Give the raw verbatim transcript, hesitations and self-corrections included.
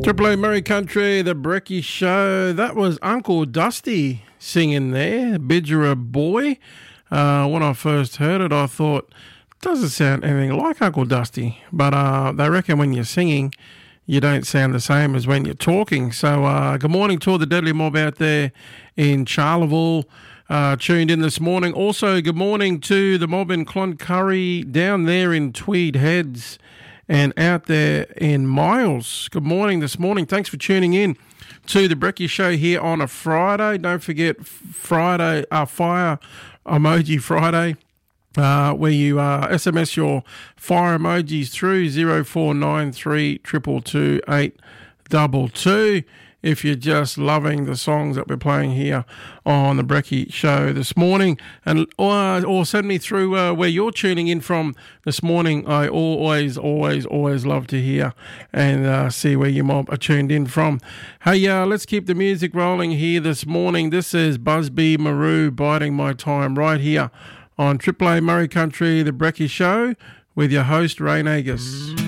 Triple A Murray Country, the Brecky Show. That was Uncle Dusty singing there, Bidgera Boy. Uh, when I first heard it, I thought, doesn't sound anything like Uncle Dusty. But uh, they reckon when you're singing, you don't sound the same as when you're talking. So uh, good morning to all the Deadly Mob out there in Charleville, uh, tuned in this morning. Also, good morning to the mob in Cloncurry, down there in Tweed Heads, and out there in Miles. Good morning this morning. Thanks for tuning in to the Brecky Show here on a Friday. Don't forget Friday, uh, Fire Emoji Friday, uh, where you uh, S M S your fire emojis through zero four nine three two two two eight two two if you're just loving the songs that we're playing here on the Brecky Show this morning. And or, or send me through uh, where you're tuning in from this morning. I always, always, always love to hear and uh, see where your mob are tuned in from. Hey, uh, let's keep the music rolling here this morning. This is Busby Maru, Biding My Time, right here on Triple A Murray Country, the Brecky Show, with your host, Ray Nagus.